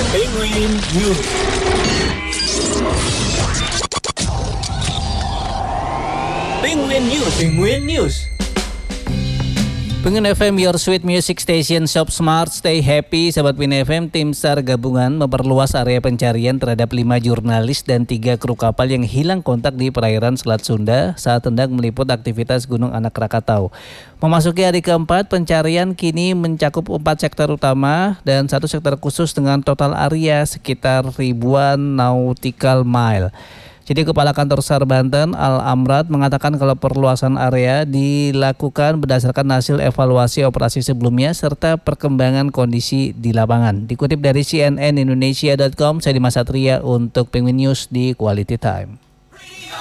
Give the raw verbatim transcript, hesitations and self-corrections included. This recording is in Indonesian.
Penguin News. Penguin News. Penguin News. Penguin F M, your sweet music station. Shop smart, stay happy. Sahabat Penguin F M, tim SAR gabungan memperluas area pencarian terhadap lima jurnalis dan tiga kru kapal yang hilang kontak di perairan Selat Sunda saat hendak meliput aktivitas Gunung Anak Krakatau. Memasuki hari keempat, pencarian kini mencakup empat sektor utama dan satu sektor khusus dengan total area sekitar ribuan nautical mile. Jadi Kepala Kantor SAR Banten Al Amrad mengatakan kalau perluasan area dilakukan berdasarkan hasil evaluasi operasi sebelumnya serta perkembangan kondisi di lapangan. Dikutip dari C N N Indonesia dot com, saya Dimas Satria untuk Penguin News di Quality Time.